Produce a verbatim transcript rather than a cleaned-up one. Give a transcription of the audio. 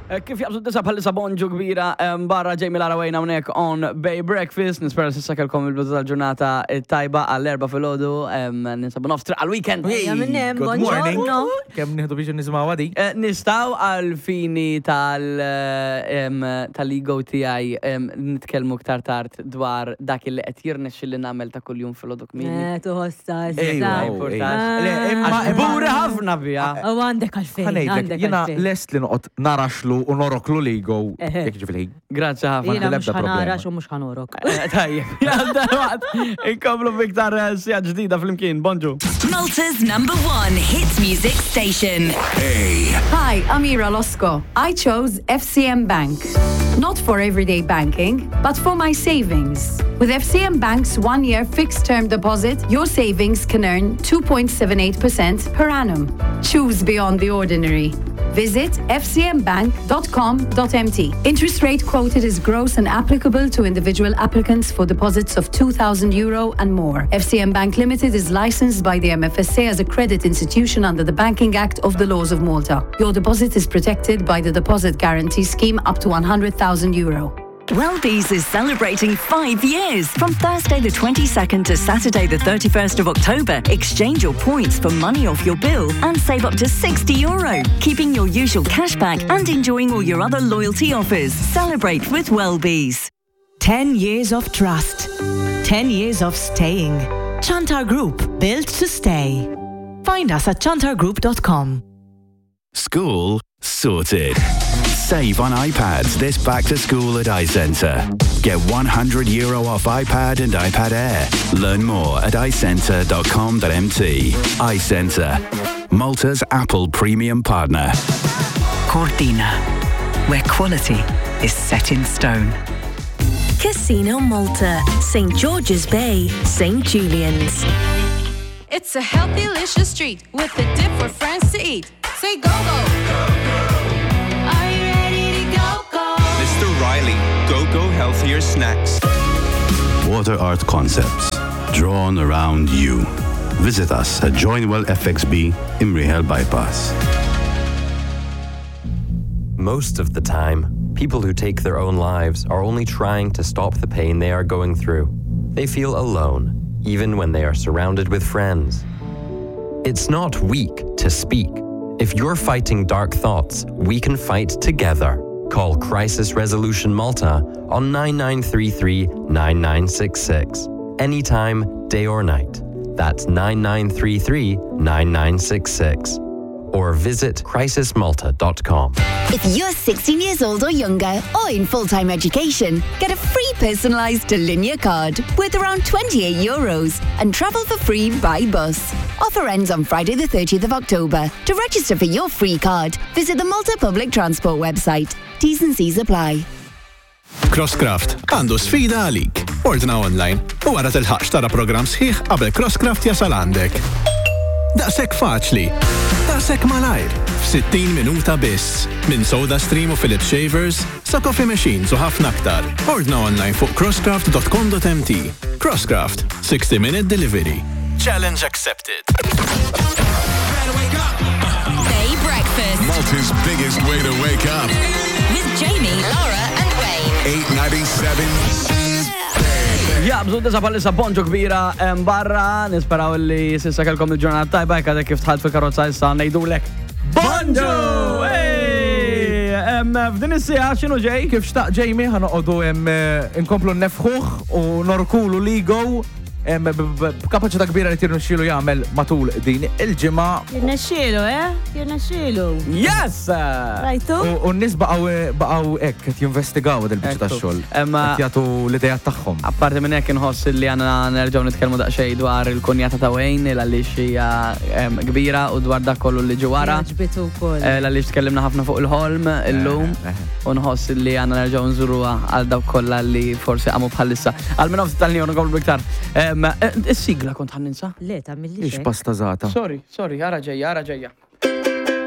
Kif jaqbżu d-disa bħal-lisa bonġu kbira barra ġej mill-Arawejn hawnhekk on Bay Breakfast. Nispera s'issa kelkom il-bidu tal-ġurnata tajba għall-erba fil-ħodu. Ninsabu nofs triq għal-weekend. Good morning. Kemm nieħdu biex nisimgħu għadi? Nistaw għal-fini tal-ego tiegħi nitkellmu ktar tard dwar dak li qed jirnexxi li nagħmel ta' kuljum fil-ħodu kmieni. Tuħossa. Buri ħafna bija. U għandek għalfejn. Ħanejdlek, jiena lest li noqgħod naraxlu u noroklu li go. Grazie ħafna. Jiena mhux ħanarax u mhux ħanorok. Tajjeb. Jadda waqt. Inkomplu biktar sija ġdida fl-imkien. Bonġu. Malta's number one hit music station. Hey. Hi, I'm Ira Losco. I chose F C M Bank. Not for everyday banking, but for my savings. With F C M Bank's one-year fixed-term deposit, your savings can earn two point seven eight percent per annum. Choose beyond the ordinary. Visit f c m bank dot com dot m t. Interest rate quoted is gross and applicable to individual applicants for deposits of two thousand euro and more. F C M Bank Limited is licensed by the M F S A as a credit institution under the Banking Act of the Laws of Malta. Your deposit is protected by the Deposit Guarantee Scheme up to one hundred thousand euro. Wellbees is celebrating five years. From Thursday the twenty-second to Saturday the thirty-first of October, exchange your points for money off your bill and save up to sixty euro, keeping your usual cashback and enjoying all your other loyalty offers. Celebrate with Wellbees. Ten years of trust. Ten years of staying. Chantar Group, built to stay. Find us at chantar group dot com. School sorted. Save on iPads this back to school at iCentre. Get one hundred euro off iPad and iPad Air. Learn more at i centre dot com dot m t. iCentre, Malta's Apple premium partner. Cortina, where quality is set in stone. Casino Malta, Saint George's Bay, Saint Julian's. It's a healthy, delicious treat with a dip for friends to eat. Say go, go. Go, go. Are you ready to go, go? Mister Riley, go-go healthier snacks. Water Art Concepts, drawn around you. Visit us at Joinwell F X B, Imrihel Bypass. Most of the time, people who take their own lives are only trying to stop the pain they are going through. They feel alone, even when they are surrounded with friends. It's not weak to speak. If you're fighting dark thoughts, we can fight together. Call Crisis Resolution Malta on nine nine three three nine nine six six. Anytime, day or night. That's nine nine three three nine nine six six. Or visit crisis malta dot com. If you're sixteen years old or younger or in full-time education, get a free personalised Delinea card worth around twenty-eight euros and travel for free by bus. Offer ends on Friday the thirtieth of October. To register for your free card, visit the Malta Public Transport website. T's and C's apply. Crosscraft għandu sfida għalik. Ordna online u wara tilħaqx tara programm sħiħ qabel Crosscraft jasal għandek. Daqshekk faċli. Daqshekk malajr. f'sittin minuta biss. Minn Soda Stream u Philips Shavers sa coffee machines u ħafna aktar. Ordna online fuq crosscraft dot com dot m t. Crosscraft, sixty minute delivery. Challenge accepted. Bay Breakfast. Malta's biggest way to wake up. With Jamie, Laura and Wayne. eight ninety-seven. Ja, bżu d-disa bħal-lisa bonġu kbira barra, nisperaw li sissa kelkom il-ġurnata tajba, għadek kif tħalt fil-karozza issa nejdulek bonġu! F'din is-sija xinu ġej? Kif xtaq Jamie ħanoqodu inkomplu nefħuħ u norkulu ligo b'kapaċità kbira li tirnexxielu jagħmel matul din il-ġimgħa. Jirnexxielu, eh? Jirnexxielu. Yes! Rajtu? U n-nies baqgħu baqgħu hekk qed jinvestigaw dil-biċċa tax-xogħol. Qed jagħtu l-idejat tagħhom. Apparti minn hekk inħoss li għandna nerġgħu nitkellmu daqsxejn dwar il-kunjata ta' Wayne għaliex hija kbira u dwar dak kollu li ġu wara. Ġbitu wkoll. Għaliex tkellimna ħafna fuq il-ħolm illum u nħoss li għandna nerġgħu nżuruha għal dawk kollha li forsi għamu bħalissa. Għal minn tal-niju nkomplu biktar. Is-sigla kont ħanninsa? Le, ta' milli. Ix pasta zata. Sorry, sorry, għara ġejja, għara ġejja.